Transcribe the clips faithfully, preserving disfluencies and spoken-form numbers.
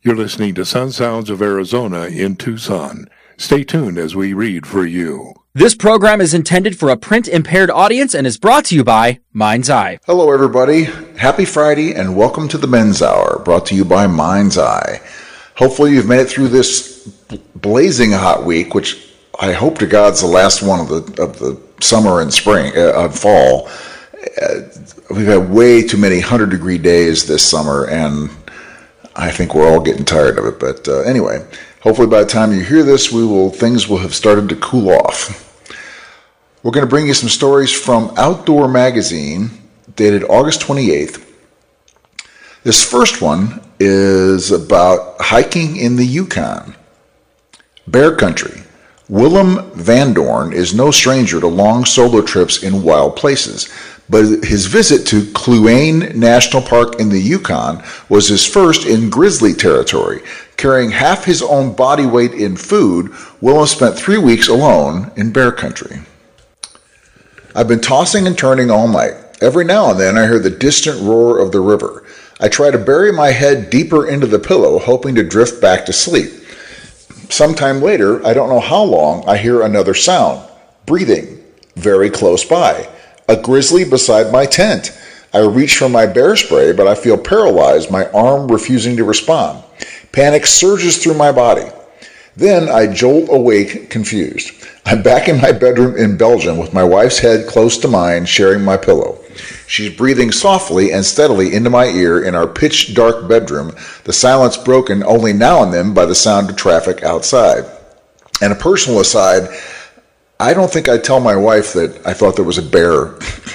You're listening to Sun Sounds of Arizona in Tucson. Stay tuned as we read for you. This program is intended for a print-impaired audience and is brought to you by Mind's Eye. Hello, everybody. Happy Friday, and welcome to the Men's Hour, brought to you by Mind's Eye. Hopefully you've made it through this blazing hot week, which I hope to God's the last one of the of the summer and spring, uh, of fall. Uh, we've had way too many hundred-degree days this summer, and I think we're all getting tired of it. But uh, anyway, hopefully by the time you hear this, we will things will have started to cool off. We're going to bring you some stories from Outdoor Magazine, dated August twenty-eighth. This first one is about hiking in the Yukon. Bear Country. Willem Van Dorn is no stranger to long solo trips in wild places, but his visit to Kluane National Park in the Yukon was his first in grizzly territory. Carrying half his own body weight in food, Willem spent three weeks alone in bear country. I've been tossing and turning all night. Every now and then I hear the distant roar of the river. I try to bury my head deeper into the pillow, hoping to drift back to sleep. Sometime later, I don't know how long, I hear another sound. Breathing. Very close by. A grizzly beside my tent. I reach for my bear spray, but I feel paralyzed, my arm refusing to respond. Panic surges through my body. Then I jolt awake, confused. I'm back in my bedroom in Belgium with my wife's head close to mine, sharing my pillow. She's breathing softly and steadily into my ear in our pitch-dark bedroom, the silence broken only now and then by the sound of traffic outside. And a personal aside, I don't think I'd tell my wife that I thought there was a bear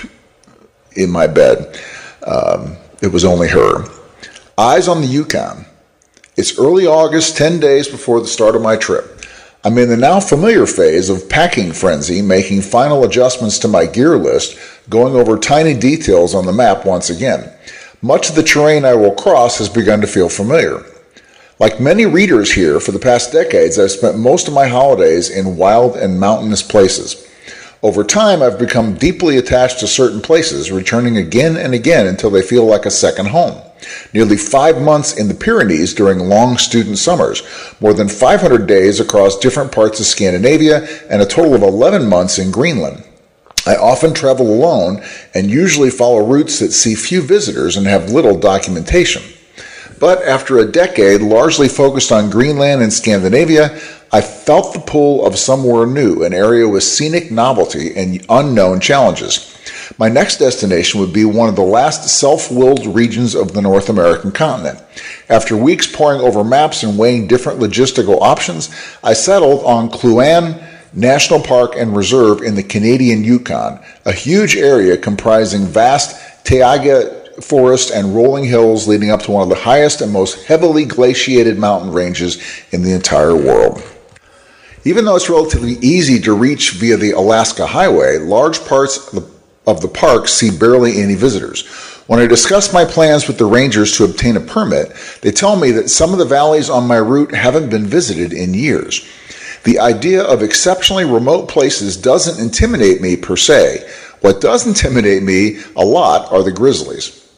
in my bed. Um, it was only her. Eyes on the Yukon. It's early August, ten days before the start of my trip. I'm in the now familiar phase of packing frenzy, making final adjustments to my gear list, going over tiny details on the map once again. Much of the terrain I will cross has begun to feel familiar. Like many readers here, for the past decades, I've spent most of my holidays in wild and mountainous places. Over time, I've become deeply attached to certain places, returning again and again until they feel like a second home. Nearly five months in the Pyrenees during long student summers, more than five hundred days across different parts of Scandinavia, and a total of eleven months in Greenland. I often travel alone and usually follow routes that see few visitors and have little documentation. But after a decade largely focused on Greenland and Scandinavia, I felt the pull of somewhere new, an area with scenic novelty and unknown challenges. My next destination would be one of the last self-willed regions of the North American continent. After weeks poring over maps and weighing different logistical options, I settled on Kluane National Park and Reserve in the Canadian Yukon, a huge area comprising vast taiga forest and rolling hills leading up to one of the highest and most heavily glaciated mountain ranges in the entire world. Even though it's relatively easy to reach via the Alaska Highway, large parts of the of the park see barely any visitors. When I discuss my plans with the rangers to obtain a permit, they tell me that some of the valleys on my route haven't been visited in years. The idea of exceptionally remote places doesn't intimidate me per se. What does intimidate me a lot are the grizzlies.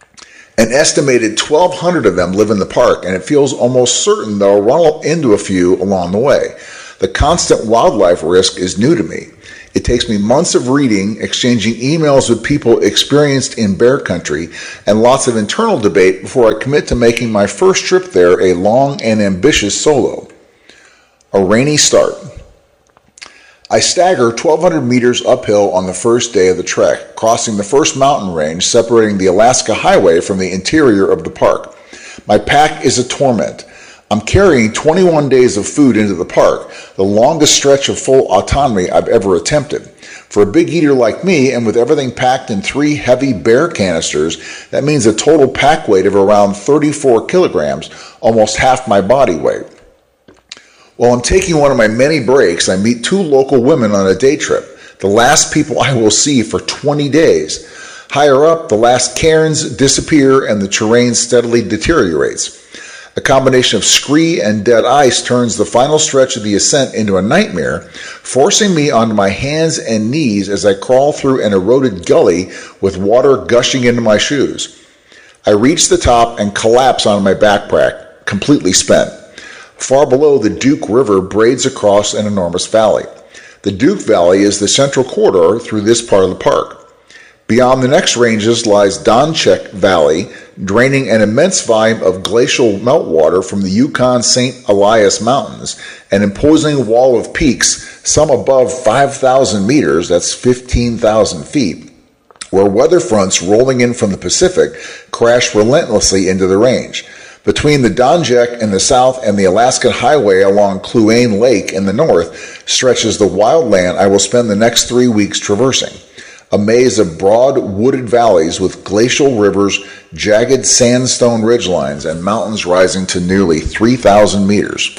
An estimated twelve hundred of them live in the park, and it feels almost certain they'll run into a few along the way. The constant wildlife risk is new to me. It takes me months of reading, exchanging emails with people experienced in bear country, and lots of internal debate before I commit to making my first trip there a long and ambitious solo. A rainy start. I stagger twelve hundred meters uphill on the first day of the trek, crossing the first mountain range separating the Alaska Highway from the interior of the park. My pack is a torment. I'm carrying twenty-one days of food into the park, the longest stretch of full autonomy I've ever attempted. For a big eater like me, and with everything packed in three heavy bear canisters, that means a total pack weight of around thirty-four kilograms, almost half my body weight. While I'm taking one of my many breaks, I meet two local women on a day trip, the last people I will see for twenty days. Higher up, the last cairns disappear and the terrain steadily deteriorates. A combination of scree and dead ice turns the final stretch of the ascent into a nightmare, forcing me onto my hands and knees as I crawl through an eroded gully with water gushing into my shoes. I reach the top and collapse onto my backpack, completely spent. Far below, the Duke River braids across an enormous valley. The Duke Valley is the central corridor through this part of the park. Beyond the next ranges lies Donchek Valley, draining an immense volume of glacial meltwater from the Yukon Saint Elias Mountains, an imposing wall of peaks, some above five thousand meters, that's fifteen thousand feet, where weather fronts rolling in from the Pacific crash relentlessly into the range. Between the Donjek in the south and the Alaskan Highway along Kluane Lake in the north stretches the wild land I will spend the next three weeks traversing. A maze of broad, wooded valleys with glacial rivers, jagged sandstone ridgelines, and mountains rising to nearly three thousand meters.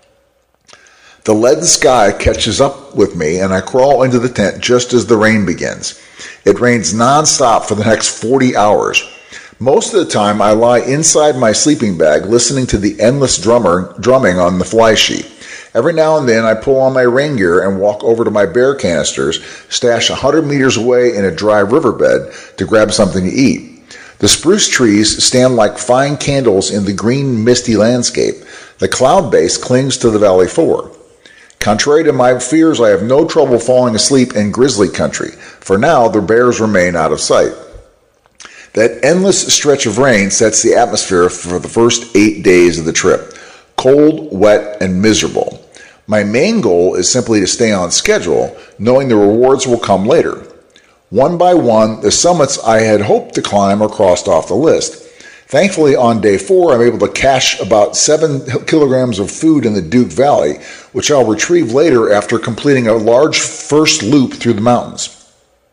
The leaden sky catches up with me, and I crawl into the tent just as the rain begins. It rains nonstop for the next forty hours. Most of the time, I lie inside my sleeping bag listening to the endless drummer drumming on the fly sheet. Every now and then, I pull on my rain gear and walk over to my bear canisters, stashed one hundred meters away in a dry riverbed, to grab something to eat. The spruce trees stand like fine candles in the green, misty landscape. The cloud base clings to the valley floor. Contrary to my fears, I have no trouble falling asleep in grizzly country. For now, the bears remain out of sight. That endless stretch of rain sets the atmosphere for the first eight days of the trip. Cold, wet, and miserable. My main goal is simply to stay on schedule, knowing the rewards will come later. One by one, the summits I had hoped to climb are crossed off the list. Thankfully, on day four, I'm able to cache about seven kilograms of food in the Duke Valley, which I'll retrieve later after completing a large first loop through the mountains.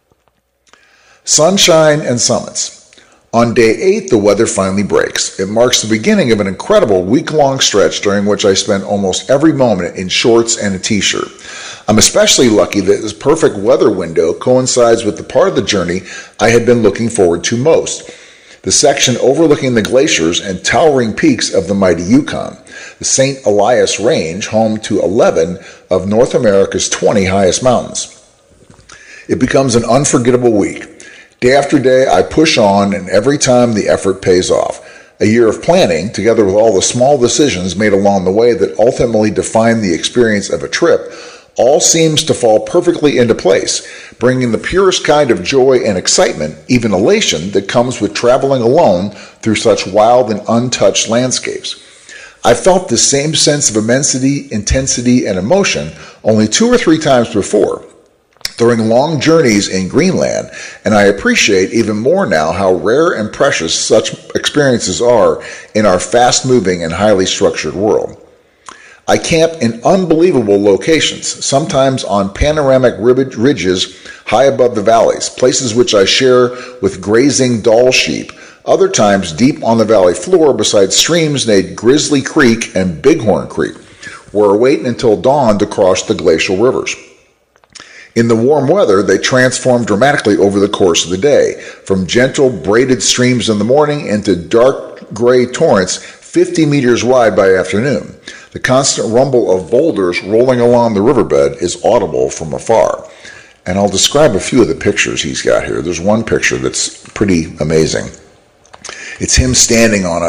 Sunshine and summits. On day eight, the weather finally breaks. It marks the beginning of an incredible week-long stretch during which I spend almost every moment in shorts and a t-shirt. I'm especially lucky that this perfect weather window coincides with the part of the journey I had been looking forward to most, the section overlooking the glaciers and towering peaks of the mighty Yukon, the Saint Elias Range, home to eleven of North America's twenty highest mountains. It becomes an unforgettable week. Day after day, I push on, and every time the effort pays off. A year of planning, together with all the small decisions made along the way that ultimately define the experience of a trip, all seems to fall perfectly into place, bringing the purest kind of joy and excitement, even elation, that comes with traveling alone through such wild and untouched landscapes. I felt the same sense of immensity, intensity, and emotion only two or three times before, during long journeys in Greenland, and I appreciate even more now how rare and precious such experiences are in our fast-moving and highly structured world. I camp in unbelievable locations, sometimes on panoramic ridges high above the valleys, places which I share with grazing Dall sheep, other times deep on the valley floor beside streams named Grizzly Creek and Bighorn Creek, where I wait until dawn to cross the glacial rivers. In the warm weather, they transform dramatically over the course of the day, from gentle braided streams in the morning into dark gray torrents fifty meters wide by afternoon. The constant rumble of boulders rolling along the riverbed is audible from afar. And I'll describe a few of the pictures he's got here. There's one picture that's pretty amazing. It's him standing on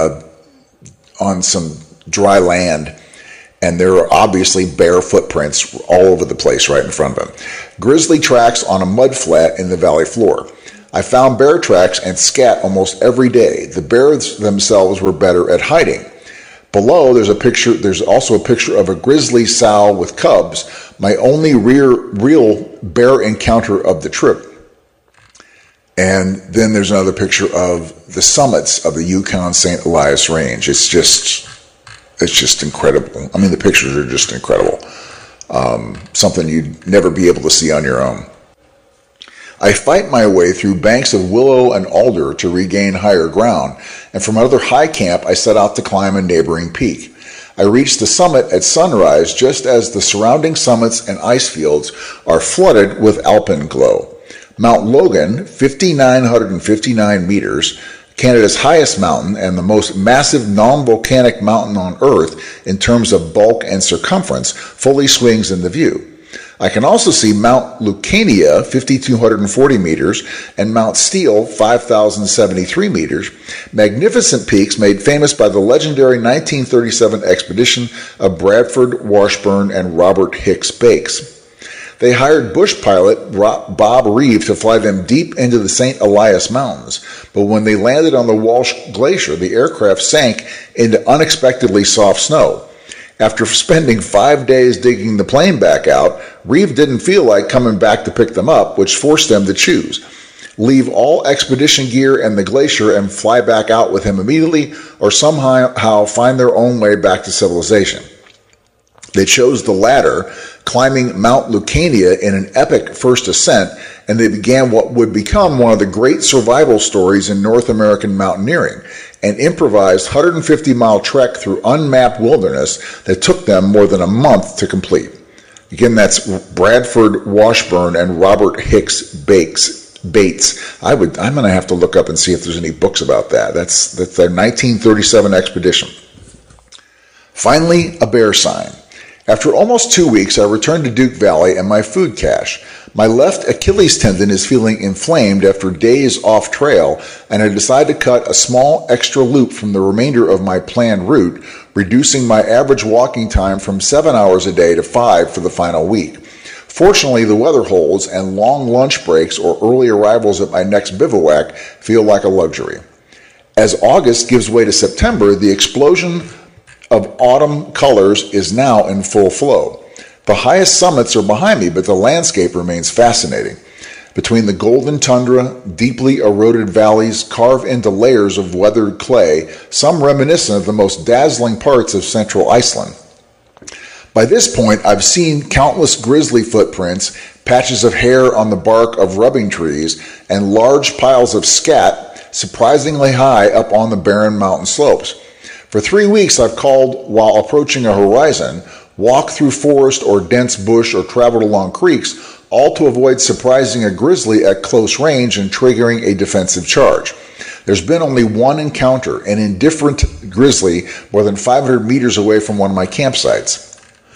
a on some dry land, and there are obviously bear footprints all over the place right in front of him. Grizzly tracks on a mud flat in the valley floor. I found bear tracks and scat almost every day. The bears themselves were better at hiding. Below, there's a picture. There's also a picture of a grizzly sow with cubs, my only rear, real bear encounter of the trip. And then there's another picture of the summits of the Yukon Saint Elias Range. It's just... It's just incredible. I mean, the pictures are just incredible. Um, something you'd never be able to see on your own. I fight my way through banks of willow and alder to regain higher ground, and from another high camp, I set out to climb a neighboring peak. I reach the summit at sunrise just as the surrounding summits and ice fields are flooded with alpenglow. Mount Logan, five thousand nine hundred fifty-nine meters, Canada's highest mountain and the most massive non-volcanic mountain on Earth in terms of bulk and circumference, fully swings into view. I can also see Mount Lucania, five thousand two hundred forty meters, and Mount Steele, five thousand seventy-three meters, magnificent peaks made famous by the legendary nineteen thirty-seven expedition of Bradford Washburn and Robert Hicks Bakes. They hired bush pilot Bob Reeve to fly them deep into the Saint Elias Mountains, but when they landed on the Walsh Glacier, the aircraft sank into unexpectedly soft snow. After spending five days digging the plane back out, Reeve didn't feel like coming back to pick them up, which forced them to choose. Leave all expedition gear and the glacier and fly back out with him immediately, or somehow find their own way back to civilization. They chose the latter, climbing Mount Lucania in an epic first ascent, and they began what would become one of the great survival stories in North American mountaineering, an improvised one hundred fifty mile trek through unmapped wilderness that took them more than a month to complete. Again, that's Bradford Washburn and Robert Hicks Bakes, Bates. I would, I'm going to have to look up and see if there's any books about that. That's, that's their nineteen thirty-seven expedition. Finally, a bear sign. After almost two weeks, I returned to Duke Valley and my food cache. My left Achilles tendon is feeling inflamed after days off trail, and I decided to cut a small extra loop from the remainder of my planned route, reducing my average walking time from seven hours a day to five for the final week. Fortunately, the weather holds, and long lunch breaks or early arrivals at my next bivouac feel like a luxury. As August gives way to September, the explosion of autumn colors is now in full flow. The highest summits are behind me, but the landscape remains fascinating. Between the golden tundra, deeply eroded valleys carve into layers of weathered clay, some reminiscent of the most dazzling parts of central Iceland. By this point, I've seen countless grizzly footprints, patches of hair on the bark of rubbing trees, and large piles of scat surprisingly high up on the barren mountain slopes. For three weeks, I've called while approaching a horizon, walked through forest or dense bush, or traveled along creeks, all to avoid surprising a grizzly at close range and triggering a defensive charge. There's been only one encounter, an indifferent grizzly more than five hundred meters away from one of my campsites.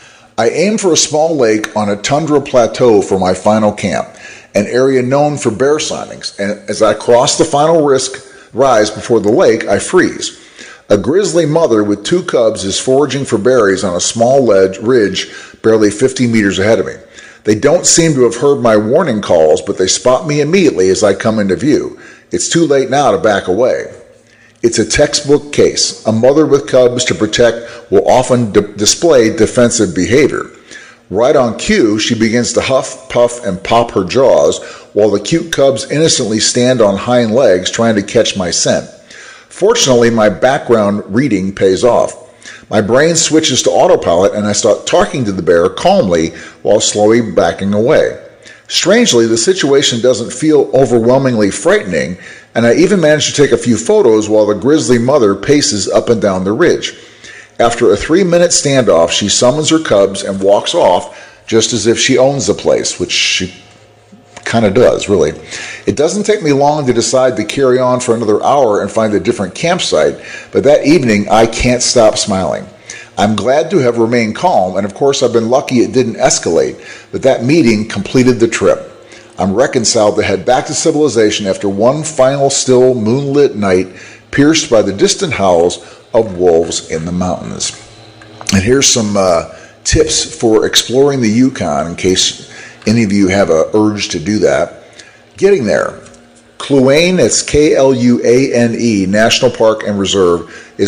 I aim for a small lake on a tundra plateau for my final camp, an area known for bear sightings, and as I cross the final risk rise before the lake, I freeze. A grizzly mother with two cubs is foraging for berries on a small ledge ridge barely fifty meters ahead of me. They don't seem to have heard my warning calls, but they spot me immediately as I come into view. It's too late now to back away. It's a textbook case. A mother with cubs to protect will often d- display defensive behavior. Right on cue, she begins to huff, puff, and pop her jaws, while the cute cubs innocently stand on hind legs trying to catch my scent. Fortunately, my background reading pays off. My brain switches to autopilot and I start talking to the bear calmly while slowly backing away. Strangely, the situation doesn't feel overwhelmingly frightening, and I even manage to take a few photos while the grizzly mother paces up and down the ridge. After a three-minute standoff, she summons her cubs and walks off just as if she owns the place, which she kind of does, really. It doesn't take me long to decide to carry on for another hour and find a different campsite, but that evening I can't stop smiling. I'm glad to have remained calm, and of course I've been lucky it didn't escalate, but that meeting completed the trip. I'm reconciled to head back to civilization after one final still moonlit night pierced by the distant howls of wolves in the mountains. And here's some uh, tips for exploring the Yukon in case any of you have an urge to do that. Getting there. Kluane, it's K L U A N E, National Park and Reserve,